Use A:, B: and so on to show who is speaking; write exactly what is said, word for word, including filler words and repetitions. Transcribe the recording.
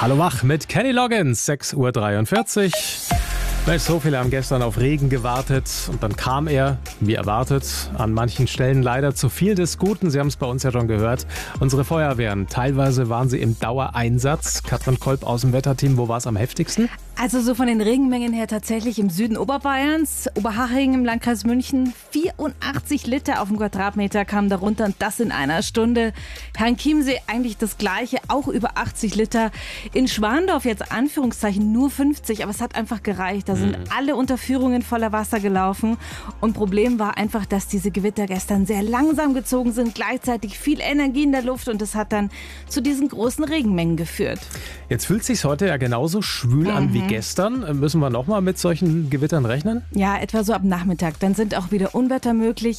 A: Hallo wach mit Kenny Loggins, sechs Uhr dreiundvierzig. Mensch, so viele haben gestern auf Regen gewartet und dann kam er, wie erwartet, an manchen Stellen leider zu viel des Guten. Sie haben es bei uns ja schon gehört. Unsere Feuerwehren, teilweise waren sie im Dauereinsatz. Katrin Kolb aus dem Wetterteam, wo war es am heftigsten?
B: Also so von den Regenmengen her tatsächlich im Süden Oberbayerns, Oberhaching im Landkreis München, vierundachtzig Liter auf dem Quadratmeter kamen darunter und das in einer Stunde. Herrenchiemsee eigentlich das Gleiche, auch über achtzig Liter. In Schwandorf jetzt Anführungszeichen nur fünfzig, aber es hat einfach gereicht. Da sind alle Unterführungen voller Wasser gelaufen und Problem war einfach, dass diese Gewitter gestern sehr langsam gezogen sind, gleichzeitig viel Energie in der Luft und das hat dann zu diesen großen Regenmengen geführt.
A: Jetzt fühlt es sich heute ja genauso schwül an wie gestern. Müssen wir nochmal mit solchen Gewittern rechnen?
B: Ja, etwa so ab Nachmittag. Dann sind auch wieder Unwetter möglich.